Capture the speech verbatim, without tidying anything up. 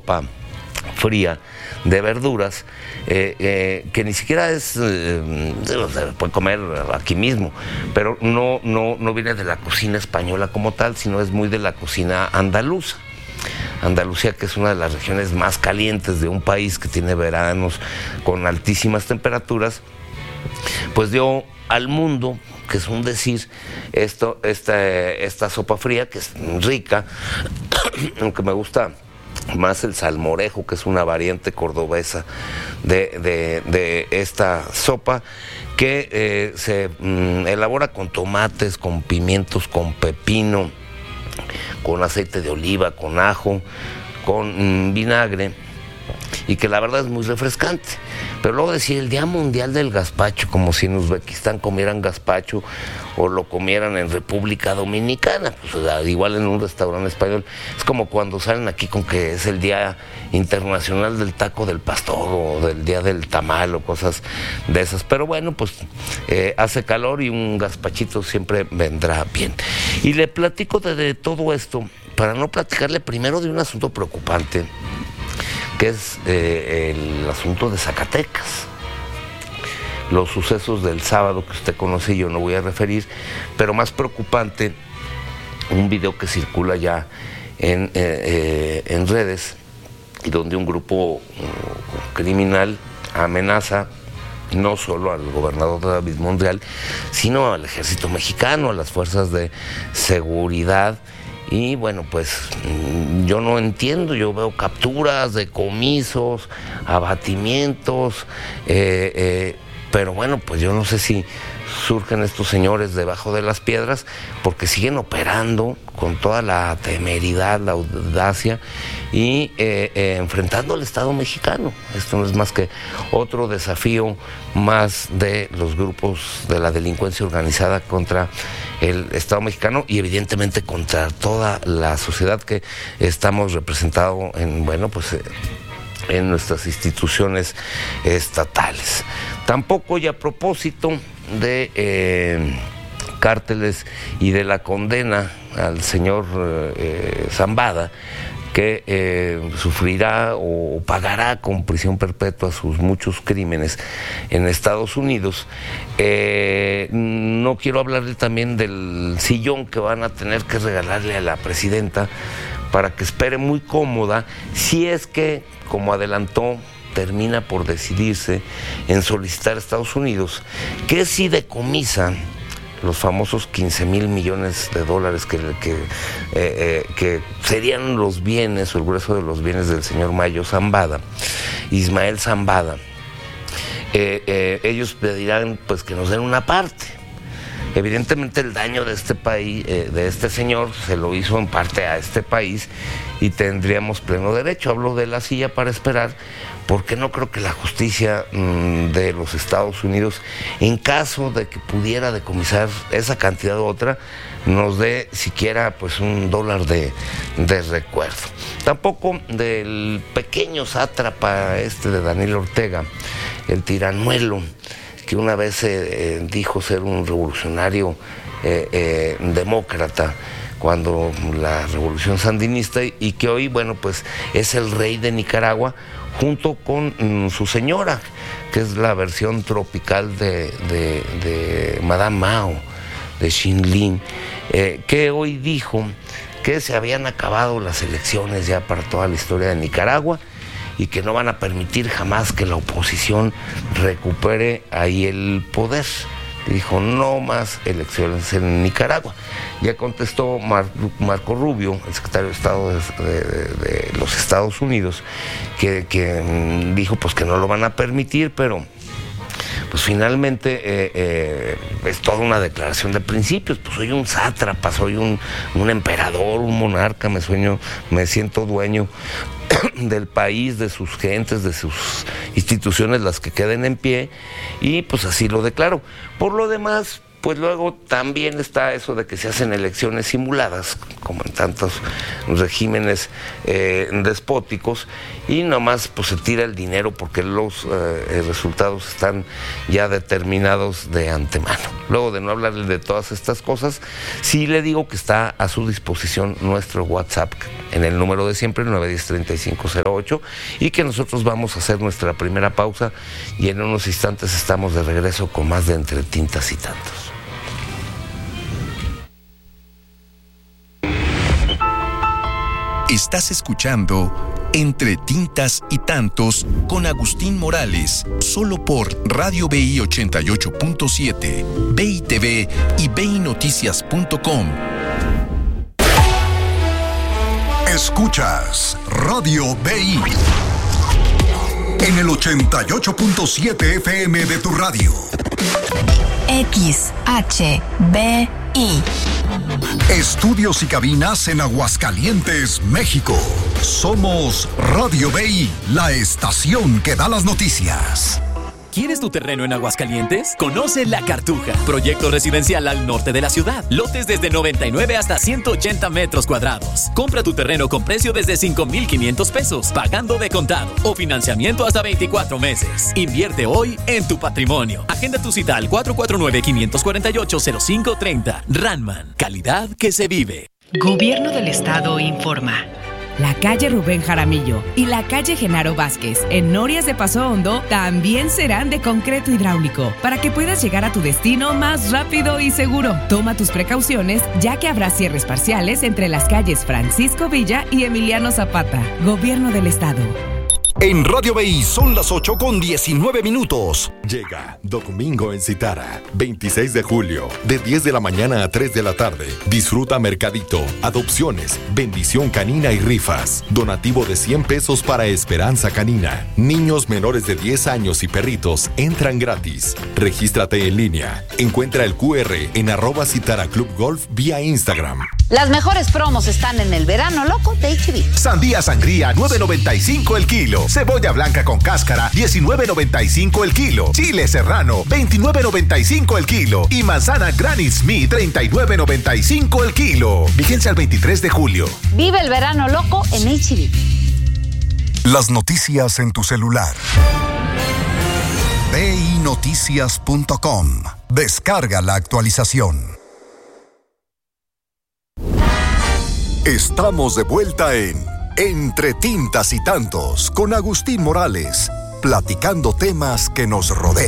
sopa fría de verduras, eh, eh, que ni siquiera es, eh, se puede comer aquí mismo, pero no, no, no viene de la cocina española como tal, sino es muy de la cocina andaluza. Andalucía, que es una de las regiones más calientes de un país que tiene veranos con altísimas temperaturas, pues dio al mundo, que es un decir, esto, esta, esta sopa fría, que es rica, aunque me gusta más el salmorejo, que es una variante cordobesa de, de, de esta sopa, que eh, se mm, elabora con tomates, con pimientos, con pepino, con aceite de oliva, con ajo, con mm, vinagre, y que la verdad es muy refrescante. Pero luego decir el Día Mundial del Gazpacho, como si en Uzbekistán comieran gazpacho o lo comieran en República Dominicana, pues o sea, igual en un restaurante español. Es como cuando salen aquí con que es el Día Internacional del Taco del Pastor o del Día del Tamal o cosas de esas. Pero bueno, pues eh, hace calor y un gazpachito siempre vendrá bien. Y le platico de, de todo esto para no platicarle primero de un asunto preocupante, que es eh, el asunto de Zacatecas. Los sucesos del sábado que usted conoce y yo no voy a referir, pero más preocupante, un video que circula ya en, eh, eh, en redes, donde un grupo uh, criminal amenaza no solo al gobernador David Monreal, sino al ejército mexicano, a las fuerzas de seguridad. Y bueno, pues yo no entiendo, yo veo capturas, decomisos, abatimientos, eh, eh, pero bueno, pues yo no sé si surgen estos señores debajo de las piedras, porque siguen operando con toda la temeridad, la audacia y eh, eh, enfrentando al Estado mexicano. Esto no es más que otro desafío más de los grupos de la delincuencia organizada contra el Estado mexicano y evidentemente contra toda la sociedad que estamos representados en, bueno, pues eh, en nuestras instituciones estatales. Tampoco, y a propósito de eh, cárteles y de la condena al señor eh, Zambada, que eh, sufrirá o pagará con prisión perpetua sus muchos crímenes en Estados Unidos, eh, no quiero hablarle también del sillón que van a tener que regalarle a la presidenta para que espere muy cómoda, si es que, como adelantó, termina por decidirse en solicitar a Estados Unidos que si decomisa los famosos quince mil millones de dólares que, que, eh, eh, que serían los bienes o el grueso de los bienes del señor Mayo Zambada, Ismael Zambada, eh, eh, ellos pedirán pues que nos den una parte. Evidentemente el daño de este país, eh, de este señor, se lo hizo en parte a este país y tendríamos pleno derecho. Hablo de la silla para esperar, porque no creo que la justicia mmm, de los Estados Unidos, en caso de que pudiera decomisar esa cantidad u otra, nos dé siquiera pues un dólar de, de recuerdo. Tampoco del pequeño sátrapa este de Daniel Ortega, el tiranuelo, que una vez eh, eh, dijo ser un revolucionario eh, eh, demócrata cuando la revolución sandinista, y que hoy, bueno, pues es el rey de Nicaragua junto con mm, su señora, que es la versión tropical de, de, de Madame Mao, de Xin Lin, eh, que hoy dijo que se habían acabado las elecciones ya para toda la historia de Nicaragua y que no van a permitir jamás que la oposición recupere ahí el poder. Dijo, no más elecciones en Nicaragua. Ya contestó Mar- Marco Rubio, el secretario de Estado de, de, de los Estados Unidos, que, que dijo pues que no lo van a permitir, pero pues finalmente eh, eh, es toda una declaración de principios. Pues soy un sátrapa, soy un, un emperador, un monarca, me sueño, me siento dueño del país, de sus gentes, de sus instituciones, las que queden en pie, y pues así lo declaro. Por lo demás, pues luego también está eso de que se hacen elecciones simuladas, como en tantos regímenes eh, despóticos, y nomás pues se tira el dinero porque los eh, resultados están ya determinados de antemano. Luego de no hablarle de todas estas cosas, sí le digo que está a su disposición nuestro WhatsApp en el número de siempre, nueve uno cero, tres cinco cero ocho, y que nosotros vamos a hacer nuestra primera pausa y en unos instantes estamos de regreso con más de Entre Tintas y Tantos. Estás escuchando Entre Tintas y Tantos con Agustín Morales, solo por Radio B I ochenta y ocho punto siete, B I T V y B I Noticias punto com. Escuchas Radio B I en el ochenta y ocho punto siete F M de tu radio. X H B I. Estudios y cabinas en Aguascalientes, México. Somos Radio B I, la estación que da las noticias. ¿Quieres tu terreno en Aguascalientes? Conoce La Cartuja, proyecto residencial al norte de la ciudad. Lotes desde noventa y nueve hasta ciento ochenta metros cuadrados. Compra tu terreno con precio desde cinco mil quinientos pesos, pagando de contado o financiamiento hasta veinticuatro meses. Invierte hoy en tu patrimonio. Agenda tu cita al cuatro cuatro nueve, cinco cuatro ocho, cero cinco tres cero. Ranman, calidad que se vive. Gobierno del Estado informa. La calle Rubén Jaramillo y la calle Genaro Vázquez en Norias de Paso Hondo también serán de concreto hidráulico para que puedas llegar a tu destino más rápido y seguro. Toma tus precauciones, ya que habrá cierres parciales entre las calles Francisco Villa y Emiliano Zapata. Gobierno del Estado. En Radio B I son las ocho con diecinueve minutos. Llega Domingo en Citara, veintiséis de julio, de diez de la mañana a tres de la tarde. Disfruta mercadito, adopciones, bendición canina y rifas. Donativo de cien pesos para Esperanza Canina. Niños menores de diez años y perritos entran gratis. Regístrate en línea. Encuentra el Q R en arroba Citara Club Golf vía Instagram. Las mejores promos están en el verano loco de H E B. Sandía sangría, nueve noventa y cinco el kilo. Cebolla blanca con cáscara, diecinueve noventa y cinco el kilo. Chile serrano, veintinueve noventa y cinco el kilo. Y manzana Granny Smith, treinta y nueve noventa y cinco el kilo. Vigencia al veintitrés de julio. Vive el verano loco en H E B. Las noticias en tu celular. B I Noticias punto com. Descarga la actualización. Estamos de vuelta en Entre Tintas y Tantos con Agustín Morales, platicando temas que nos rodean.